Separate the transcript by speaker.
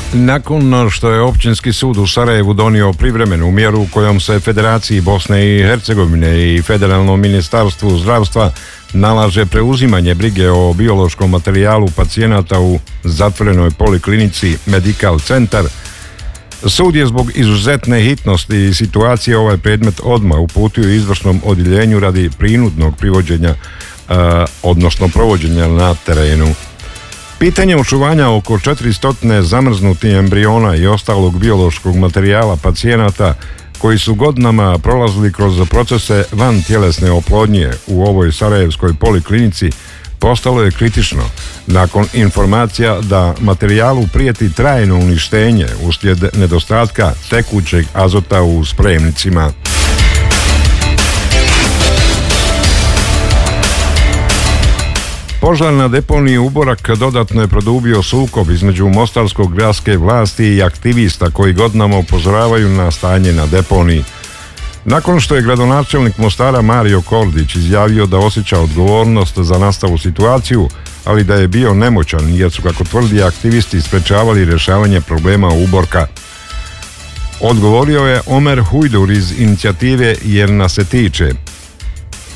Speaker 1: Nakon što je Općinski sud u Sarajevu donio privremenu mjeru kojom se Federaciji Bosne i Hercegovine i Federalnom ministarstvu zdravstva nalaže preuzimanje brige o biološkom materijalu pacijenata u zatvorenoj poliklinici Medical Centar, sud je zbog izuzetne hitnosti i situacije ovaj predmet odmah uputio izvršnom odjeljenju radi prinudnog privođenja, odnosno provođenja na terenu. Pitanje očuvanja oko 400 zamrznutih embriona i ostalog biološkog materijala pacijenata koji su godinama prolazili kroz procese vantjelesne oplodnje u ovoj sarajevskoj poliklinici postalo je kritično nakon informacija da materijalu prijeti trajno uništenje uslijed nedostatka tekućeg azota u spremnicima. Požar na deponiji Uborak dodatno je produbio sukob između mostarskog gradske vlasti i aktivista koji godinama upozoravaju na stanje na deponiji. Nakon što je gradonačelnik Mostara Mario Kordić izjavio da osjeća odgovornost za nastalu situaciju, ali da je bio nemoćan jer su, kako tvrdi, aktivisti sprečavali rješavanje problema Uborka. Odgovorio je Omer Hujdur iz inicijative Jer nas se tiče.